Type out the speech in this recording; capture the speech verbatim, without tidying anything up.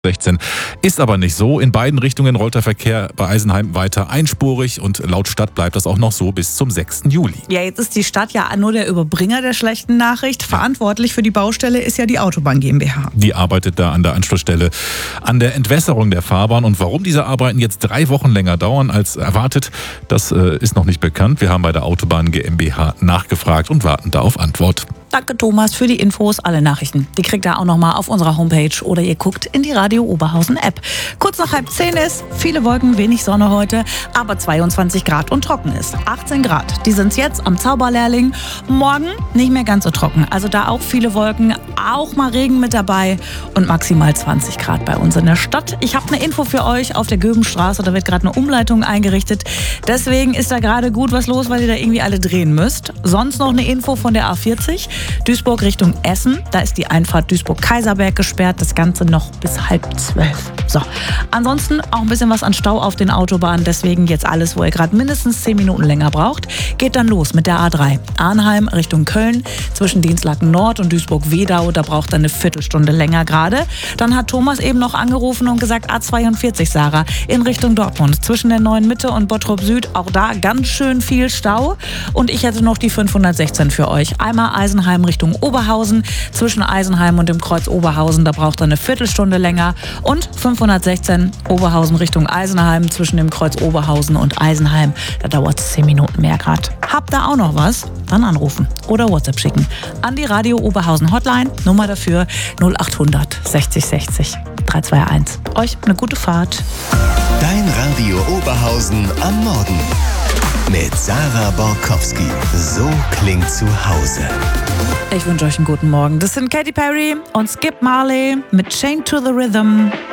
sechzehn. Ist aber nicht so. In beiden Richtungen rollt der Verkehr bei Eisenheim weiter einspurig und laut Stadt bleibt das auch noch so bis zum sechsten Juli. Ja, jetzt ist die Stadt ja nur der Überbringer der schlechten Nachricht. Verantwortlich für die Baustelle ist ja die Autobahn GmbH. Die arbeitet da an der Anschlussstelle an der Entwässerung der Fahrbahn. Und warum diese Arbeiten jetzt drei Wochen länger dauern als erwartet, das äh, ist noch nicht bekannt. Wir haben bei der Autobahn GmbH nachgefragt und warten da auf Antwort. Danke Thomas für die Infos, alle Nachrichten. Die kriegt ihr auch nochmal auf unserer Homepage oder ihr guckt in die Radio Oberhausen App. Kurz nach halb zehn ist, viele Wolken, wenig Sonne heute, aber zweiundzwanzig Grad und trocken ist. achtzehn Grad, die sind's jetzt am Zauberlehrling. Morgen nicht mehr ganz so trocken, also da auch viele Wolken, auch mal Regen mit dabei und maximal zwanzig Grad bei uns in der Stadt. Ich habe eine Info für euch auf der Göbenstraße, da wird gerade eine Umleitung eingerichtet. Deswegen ist da gerade gut was los, weil ihr da irgendwie alle drehen müsst. Sonst noch eine Info von der A vierzig. Duisburg Richtung Essen, da ist die Einfahrt Duisburg-Kaiserberg gesperrt, das Ganze noch bis halb zwölf. So, ansonsten auch ein bisschen was an Stau auf den Autobahnen, deswegen jetzt alles, wo ihr gerade mindestens zehn Minuten länger braucht, geht dann los mit der A drei. Arnheim Richtung Köln, zwischen Dienstlaken Nord und Duisburg-Wedau, da braucht ihr eine Viertelstunde länger gerade. Dann hat Thomas eben noch angerufen und gesagt, A zweiundvierzig, Sarah, in Richtung Dortmund, zwischen der Neuen Mitte und Bottrop Süd, auch da ganz schön viel Stau. Und ich hätte noch die fünfhundertsechzehn für euch. Einmal Eisenheim Richtung Oberhausen, zwischen Eisenheim und dem Kreuz Oberhausen, da braucht er eine Viertelstunde länger. Und fünfhundertsechzehn Oberhausen Richtung Eisenheim, zwischen dem Kreuz Oberhausen und Eisenheim, da dauert es zehn Minuten mehr Grad. Habt ihr auch noch was? Dann anrufen oder WhatsApp schicken. An die Radio Oberhausen Hotline, Nummer dafür null achthundert sechzig sechzig drei zwei eins. Euch eine gute Fahrt. Dein Radio Oberhausen am Morgen. Mit Sarah Borkowski. So klingt zu Hause. Ich wünsche euch einen guten Morgen. Das sind Katy Perry und Skip Marley mit Chained to the Rhythm.